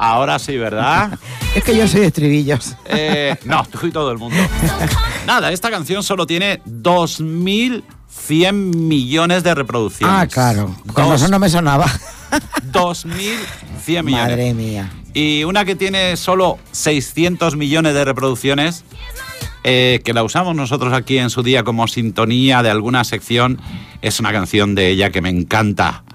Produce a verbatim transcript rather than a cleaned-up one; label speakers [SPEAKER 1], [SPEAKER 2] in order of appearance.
[SPEAKER 1] Ahora sí, ¿verdad?
[SPEAKER 2] Es que yo soy de estribillos.
[SPEAKER 1] Eh, no, tú y todo el mundo. Nada, esta canción solo tiene dos mil cien millones de reproducciones.
[SPEAKER 2] Ah, claro. Con
[SPEAKER 1] Dos-
[SPEAKER 2] eso no me sonaba.
[SPEAKER 1] dos mil cien millones.
[SPEAKER 2] Madre mía.
[SPEAKER 1] Y una que tiene solo seiscientos millones de reproducciones, eh, que la usamos nosotros aquí en su día como sintonía de alguna sección, es una canción de ella que me encanta.